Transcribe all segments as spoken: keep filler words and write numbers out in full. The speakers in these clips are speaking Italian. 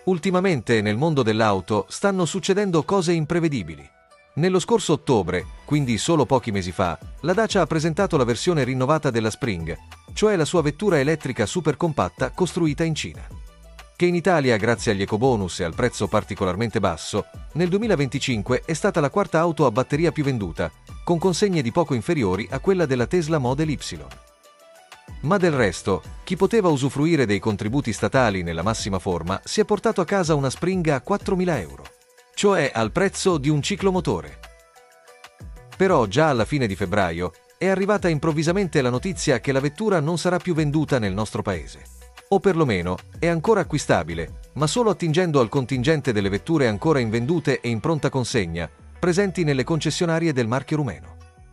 Ultimamente nel mondo dell'auto stanno succedendo cose imprevedibili. Nello scorso ottobre, quindi solo pochi mesi fa, la Dacia ha presentato la versione rinnovata della Spring, cioè la sua vettura elettrica super compatta costruita in Cina, che in Italia, grazie agli ecobonus e al prezzo particolarmente basso, nel duemilaventicinque è stata la quarta auto a batteria più venduta, con consegne di poco inferiori a quella della Tesla Model Y. Ma del resto, chi poteva usufruire dei contributi statali nella massima forma si è portato a casa una Spring a quattromila euro, cioè al prezzo di un ciclomotore. Però già alla fine di febbraio è arrivata improvvisamente la notizia che la vettura non sarà più venduta nel nostro paese. O perlomeno è ancora acquistabile, ma solo attingendo al contingente delle vetture ancora invendute e in pronta consegna, presenti nelle concessionarie del marchio rumeno.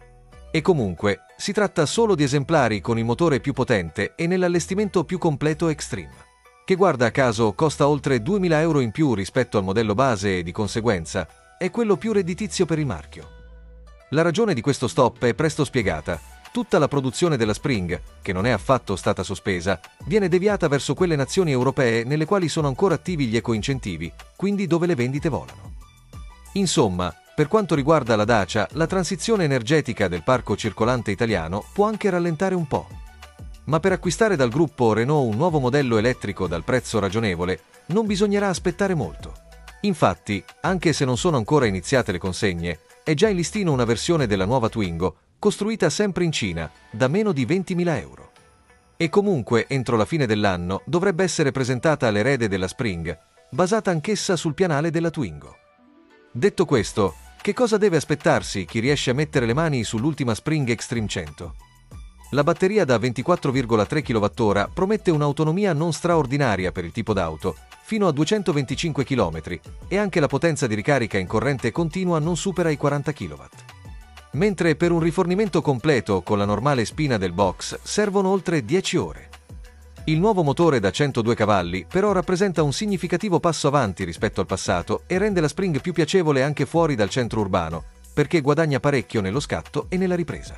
E comunque, si tratta solo di esemplari con il motore più potente e nell'allestimento più completo Extreme, che guarda caso costa oltre duemila euro in più rispetto al modello base e di conseguenza è quello più redditizio per il marchio. La ragione di questo stop è presto spiegata. Tutta la produzione della Spring, che non è affatto stata sospesa, viene deviata verso quelle nazioni europee nelle quali sono ancora attivi gli eco-incentivi, quindi dove le vendite volano. Insomma, per quanto riguarda la Dacia, la transizione energetica del parco circolante italiano può anche rallentare un po'. Ma per acquistare dal gruppo Renault un nuovo modello elettrico dal prezzo ragionevole, non bisognerà aspettare molto. Infatti, anche se non sono ancora iniziate le consegne, è già in listino una versione della nuova Twingo, costruita sempre in Cina, da meno di ventimila euro. E comunque, entro la fine dell'anno, dovrebbe essere presentata l'erede della Spring, basata anch'essa sul pianale della Twingo. Detto questo, che cosa deve aspettarsi chi riesce a mettere le mani sull'ultima Spring Extreme cento? La batteria da ventiquattro virgola tre chilowattora promette un'autonomia non straordinaria per il tipo d'auto, fino a duecentoventicinque chilometri, e anche la potenza di ricarica in corrente continua non supera i quaranta chilowatt. Mentre per un rifornimento completo con la normale spina del box servono oltre dieci ore. Il nuovo motore da centodue cavalli però rappresenta un significativo passo avanti rispetto al passato e rende la Spring più piacevole anche fuori dal centro urbano, perché guadagna parecchio nello scatto e nella ripresa.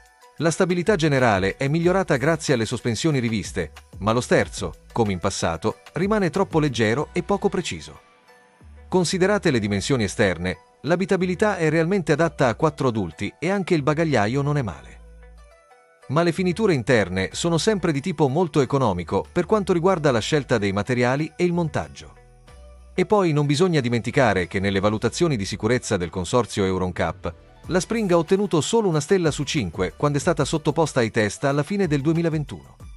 La stabilità generale è migliorata grazie alle sospensioni riviste, ma lo sterzo, come in passato, rimane troppo leggero e poco preciso. Considerate le dimensioni esterne, l'abitabilità è realmente adatta a quattro adulti e anche il bagagliaio non è male. Ma le finiture interne sono sempre di tipo molto economico per quanto riguarda la scelta dei materiali e il montaggio. E poi non bisogna dimenticare che nelle valutazioni di sicurezza del consorzio Euro N C A P, la Spring ha ottenuto solo una stella su cinque quando è stata sottoposta ai test alla fine del duemilaventuno.